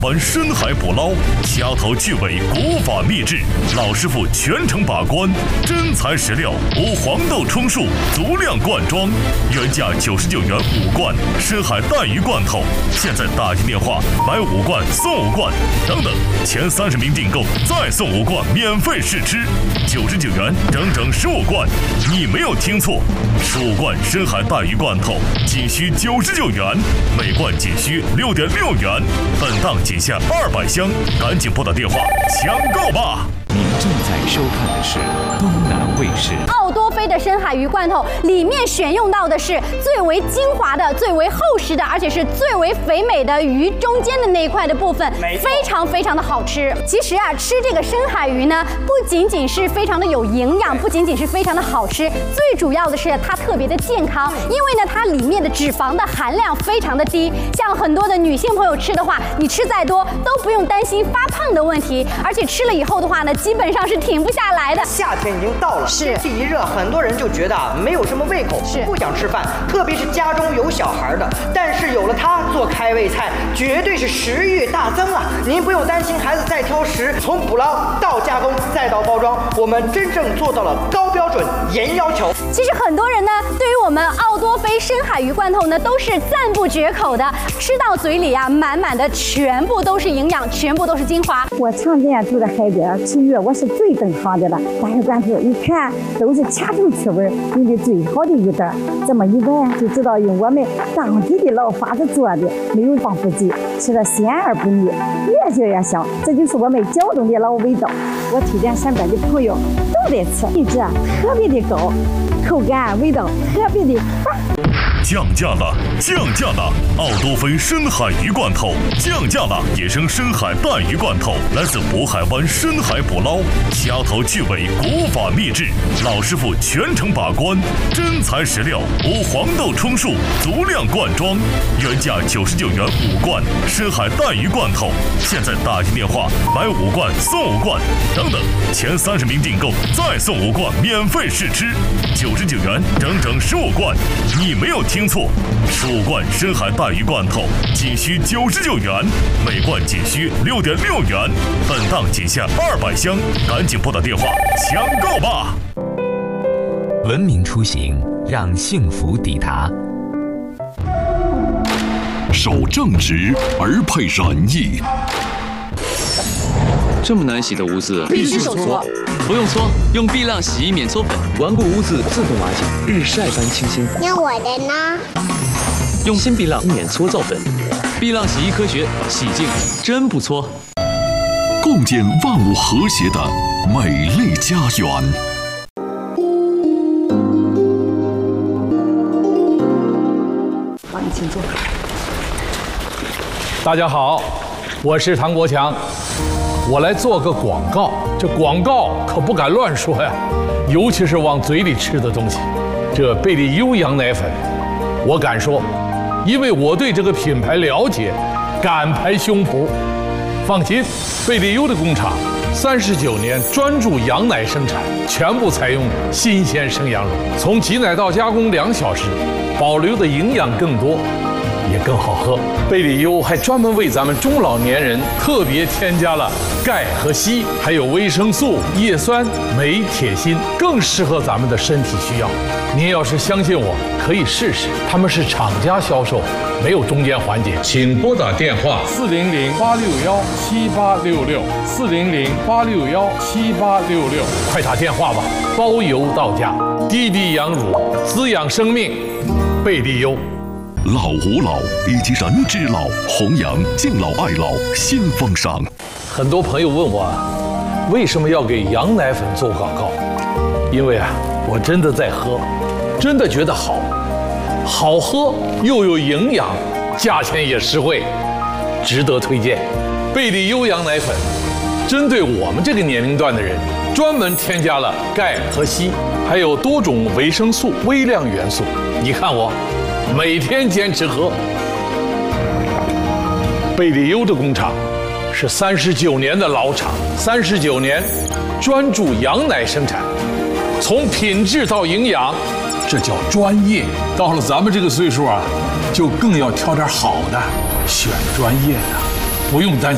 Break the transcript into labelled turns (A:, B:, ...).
A: 玩深海捕捞，掐头去尾，古法秘制，老师傅全程把关，真材实料，无黄豆充数，足量灌装，原价99元5罐深海带鱼罐头，现在打进电话买5罐送5罐，等等，前30名订购再送5罐免费试吃，99元整整15罐，你没有听错，15罐深海带鱼罐头仅需99元，每罐仅需6.6元，本档仅下200箱，赶紧拨打电话抢购吧！
B: 您正在收看的是东南卫视。
C: 奥多菲的深海鱼罐头里面选用到的是最为精华的、最为厚实的，而且是最为肥美的鱼中间的那一块的部分，非常非常的好吃。其实啊，吃这个深海鱼呢，不仅仅是非常的有营养，不仅仅是非常的好吃，最主要的是它特别的健康，因为呢，它里面的脂肪的含量非常的低。像很多的女性朋友吃的话，你吃再多都不用担心发胖的问题，而且吃了以后的话呢，基本上是停不下来的。
D: 夏天已经到了，天气一热，很多人就觉得没有什么胃口，不想吃饭，特别是家中有小孩的。但是有了它做开胃菜，绝对是食欲大增啊！您不用担心孩子再挑食，从捕捞到加工再到包装，我们真正做到了高标准、严要求。
C: 其实很多人呢，对于我们奥多菲深海鱼罐头呢，都是赞不绝口的，吃到嘴里啊，满满的全部都是营养，全部都是精华。
E: 我常年住在海边吃鱼，我是最懂行的了。大海罐头一看都是掐头去味，用的最好的鱼蛋，这么一闻就知道用我们当地的老法子做的，没有防腐剂，吃了鲜而不腻，越嚼越香，这就是我们胶东的老味道。我推荐身边的朋友都得吃，品质特别的高，口感味道特别的棒。
A: 降价了，降价了！奥多菲深海鱼罐头降价了，野生深海带鱼罐头来自渤海湾深海捕捞，掐头去尾，古法秘制，老师傅全程把关，真材实料，无黄豆充数，足量灌装，原价99元5罐深海带鱼罐头，现在打进电话买5罐送5罐，等等，前30名订购再送5罐免费试吃，99元整整15罐，你没有听错，15罐深海带鱼罐头仅需99元，每罐仅需6.6元，本档仅下200箱，赶紧拨打电话抢购吧！
B: 文明出行，让幸福抵达。
F: 守正直而配仁义。
G: 这么难洗的污渍，
H: 必须手搓。
G: 不用搓，用碧浪洗衣免搓粉，顽固污渍自动瓦解，日晒般清新。
H: 那我的呢？
G: 用新碧浪免搓皂粉，碧浪洗衣科学，洗净真不搓。
F: 共建万物和谐的美丽家园。
E: 帮你请坐。
I: 大家好，我是唐国强。我来做个广告，这广告可不敢乱说呀，尤其是往嘴里吃的东西。这贝利优羊奶粉，我敢说，因为我对这个品牌了解，敢拍胸脯。放心，贝利优的工厂39年专注羊奶生产，全部采用新鲜生羊乳，从挤奶到加工2小时，保留的营养更多。也更好喝。贝利优还专门为咱们中老年人特别添加了钙和硒，还有维生素、叶酸、镁、铁、锌，更适合咱们的身体需要。您要是相信我，可以试试。他们是厂家销售，没有中间环节。请拨打电话400-861-7866，400-861-7866，快打电话吧，包邮到家。滴滴羊乳，滋养生命，贝利优。
F: 老吾老以及人之老，弘扬敬老爱老新风尚。
I: 很多朋友问我，为什么要给羊奶粉做广告？因为我真的在喝，真的觉得好喝又有营养，价钱也实惠，值得推荐。贝利优羊奶粉针对我们这个年龄段的人，专门添加了钙和硒，还有多种维生素、微量元素。你看我每天坚持喝。贝利优的工厂是39年的老厂，39年专注羊奶生产，从品质到营养，这叫专业。到了咱们这个岁数就更要挑点好的，选专业的，不用担心。